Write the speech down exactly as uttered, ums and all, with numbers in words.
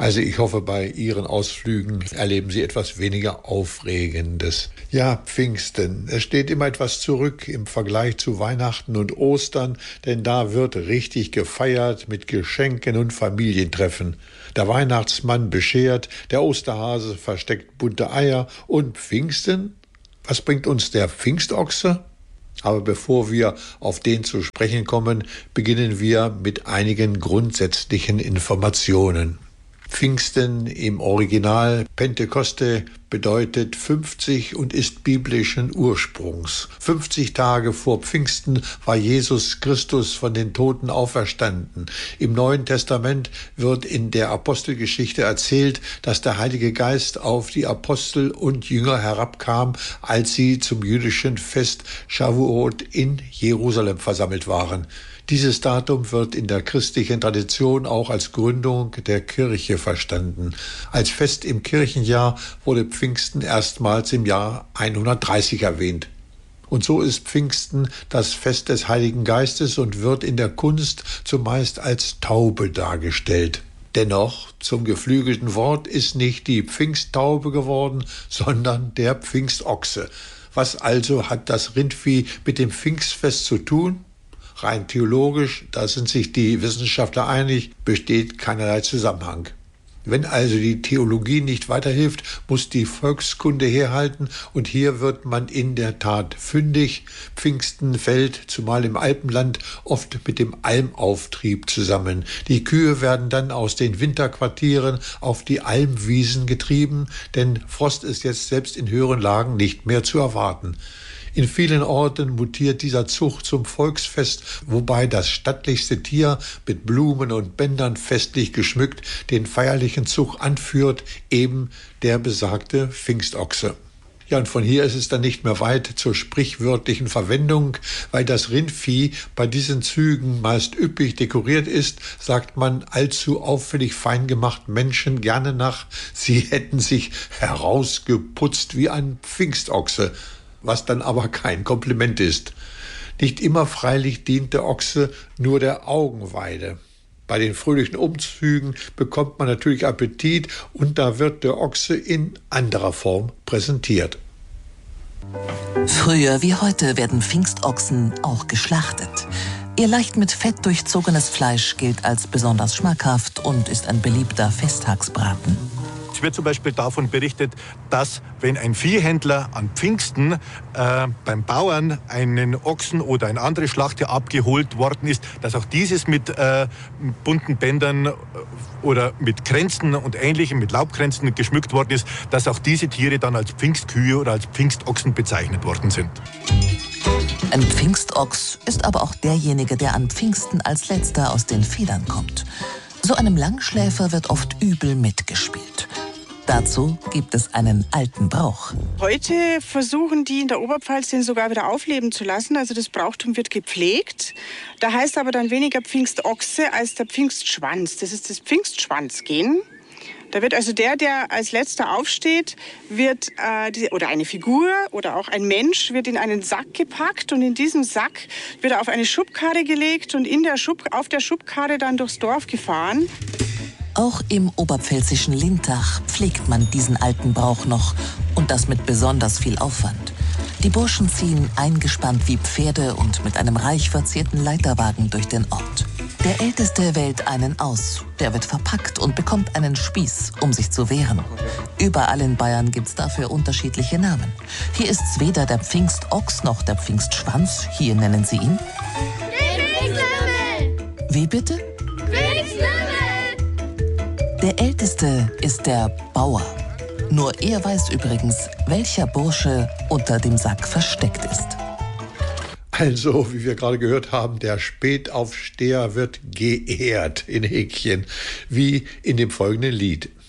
Also ich hoffe, bei Ihren Ausflügen erleben Sie etwas weniger Aufregendes. Ja, Pfingsten. Es steht immer etwas zurück im Vergleich zu Weihnachten und Ostern, denn da wird richtig gefeiert mit Geschenken und Familientreffen. Der Weihnachtsmann beschert, der Osterhase versteckt bunte Eier und Pfingsten? Was bringt uns der Pfingstochse? Aber bevor wir auf den zu sprechen kommen, beginnen wir mit einigen grundsätzlichen Informationen. Pfingsten im Original Pentekoste bedeutet fünfzig und ist biblischen Ursprungs. fünfzig Tage vor Pfingsten war Jesus Christus von den Toten auferstanden. Im Neuen Testament wird in der Apostelgeschichte erzählt, dass der Heilige Geist auf die Apostel und Jünger herabkam, als sie zum jüdischen Fest Shavuot in Jerusalem versammelt waren. Dieses Datum wird in der christlichen Tradition auch als Gründung der Kirche verstanden. Als Fest im Kirchenjahr wurde Pfingsten erstmals im Jahr hundertdreißig erwähnt. Und so ist Pfingsten das Fest des Heiligen Geistes und wird in der Kunst zumeist als Taube dargestellt. Dennoch, zum geflügelten Wort ist nicht die Pfingsttaube geworden, sondern der Pfingstochse. Was also hat das Rindvieh mit dem Pfingstfest zu tun? Rein theologisch, da sind sich die Wissenschaftler einig, besteht keinerlei Zusammenhang. Wenn also die Theologie nicht weiterhilft, muss die Volkskunde herhalten und hier wird man in der Tat fündig. Pfingsten fällt, zumal im Alpenland, oft mit dem Almauftrieb zusammen. Die Kühe werden dann aus den Winterquartieren auf die Almwiesen getrieben, denn Frost ist jetzt selbst in höheren Lagen nicht mehr zu erwarten. In vielen Orten mutiert dieser Zug zum Volksfest, wobei das stattlichste Tier mit Blumen und Bändern festlich geschmückt den feierlichen Zug anführt, eben der besagte Pfingstochse. Ja, und von hier ist es dann nicht mehr weit zur sprichwörtlichen Verwendung. Weil das Rindvieh bei diesen Zügen meist üppig dekoriert ist, sagt man allzu auffällig fein gemachten Menschen gerne nach, sie hätten sich herausgeputzt wie ein Pfingstochse, was dann aber kein Kompliment ist. Nicht immer freilich dient der Ochse nur der Augenweide. Bei den fröhlichen Umzügen bekommt man natürlich Appetit und da wird der Ochse in anderer Form präsentiert. Früher wie heute werden Pfingstochsen auch geschlachtet. Ihr leicht mit Fett durchzogenes Fleisch gilt als besonders schmackhaft und ist ein beliebter Festtagsbraten. Es wird zum Beispiel davon berichtet, dass wenn ein Viehhändler an Pfingsten äh, beim Bauern einen Ochsen oder ein anderes Schlachttier abgeholt worden ist, dass auch dieses mit äh, bunten Bändern oder mit Kränzen und Ähnlichem, mit Laubkränzen geschmückt worden ist, dass auch diese Tiere dann als Pfingstkühe oder als Pfingstochsen bezeichnet worden sind. Ein Pfingstochs ist aber auch derjenige, der an Pfingsten als letzter aus den Federn kommt. So einem Langschläfer wird oft übel mitgespielt. Dazu gibt es einen alten Brauch. Heute versuchen die in der Oberpfalz den sogar wieder aufleben zu lassen. Also das Brauchtum wird gepflegt. Da heißt aber dann weniger Pfingstochse als der Pfingstschwanz. Das ist das Pfingstschwanzgehen. Da wird also der, der als letzter aufsteht, wird äh, die, oder eine Figur oder auch ein Mensch wird in einen Sack gepackt und in diesem Sack wird er auf eine Schubkarre gelegt und in der Schub, auf der Schubkarre dann durchs Dorf gefahren. Auch im oberpfälzischen Lintach pflegt man diesen alten Brauch noch und das mit besonders viel Aufwand. Die Burschen ziehen eingespannt wie Pferde und mit einem reich verzierten Leiterwagen durch den Ort. Der Älteste wählt einen aus, der wird verpackt und bekommt einen Spieß, um sich zu wehren. Überall in Bayern gibt's dafür unterschiedliche Namen. Hier ist's weder der Pfingstochs noch der Pfingstschwanz, hier nennen sie ihn Pfingstlümmel. Wie bitte? Pfingstlümmel. Der Älteste ist der Bauer. Nur er weiß übrigens, welcher Bursche unter dem Sack versteckt ist. Also, wie wir gerade gehört haben, der Spätaufsteher wird geehrt in Häkchen, wie in dem folgenden Lied.